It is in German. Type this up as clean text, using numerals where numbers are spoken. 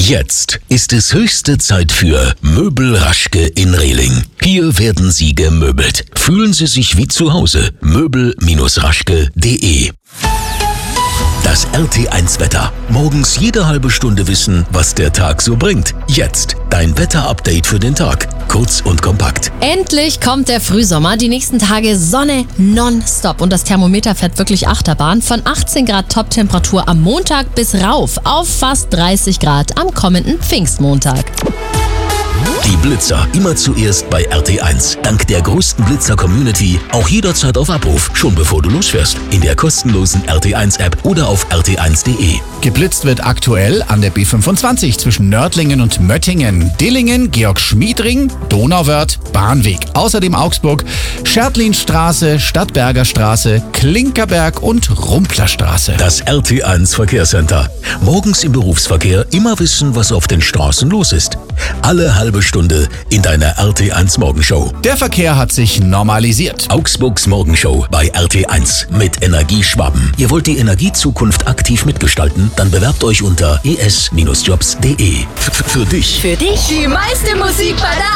Jetzt ist es höchste Zeit für Möbel Raschke in Rehling. Hier werden Sie gemöbelt. Fühlen Sie sich wie zu Hause. Möbel-raschke.de. Das RT1-Wetter. Morgens jede halbe Stunde wissen, was der Tag so bringt. Jetzt dein Wetterupdate für den Tag. Kurz und kompakt. Endlich kommt der Frühsommer. Die nächsten Tage Sonne nonstop. Und das Thermometer fährt wirklich Achterbahn. Von 18 Grad Toptemperatur am Montag bis rauf auf fast 30 Grad am kommenden Pfingstmontag. Die Blitzer immer zuerst bei RT1. Dank der größten Blitzer-Community auch jederzeit auf Abruf, schon bevor du losfährst. In der kostenlosen RT1-App oder auf rt1.de. Geblitzt wird aktuell an der B25 zwischen Nördlingen und Möttingen, Dillingen, Georg-Schmied-Ring, Donauwörth, Bahnweg. Außerdem Augsburg, Schertlinstraße, Stadtberger Straße, Klinkerberg und Rumplerstraße. Das RT1 Verkehrscenter. Morgens im Berufsverkehr immer wissen, was auf den Straßen los ist. Alle halbe Stunde in deiner RT1 Morgenshow. Der Verkehr hat sich normalisiert. Augsburgs Morgenshow bei RT1 mit Energieschwaben. Ihr wollt die Energiezukunft aktiv mitgestalten? Dann bewerbt euch unter es-jobs.de. Für dich. Die meiste Musik bei der